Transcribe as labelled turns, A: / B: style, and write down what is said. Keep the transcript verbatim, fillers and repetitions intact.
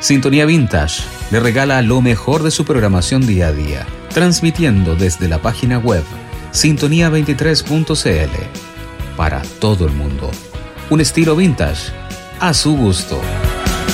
A: Sintonía Vintage le regala lo mejor de su programación día a día, transmitiendo desde la página web sintonía veintitrés punto c l para todo el mundo. Un estilo vintage a su gusto.